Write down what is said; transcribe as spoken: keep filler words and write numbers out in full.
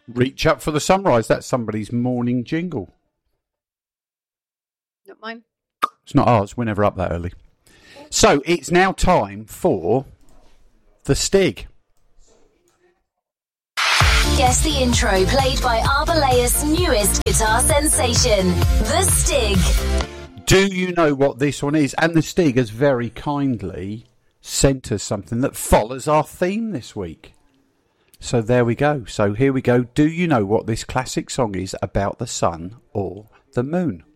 Reach up for the sunrise. That's somebody's morning jingle. Not mine. It's not ours. We're never up that early. So it's now time for the Stig. Guess the intro played by Arbalea's newest guitar sensation, the Stig. Do you know what this one is? And the Stig has very kindly sent us something that follows our theme this week. So there we go. So here we go. Do you know what this classic song is about the sun or the moon?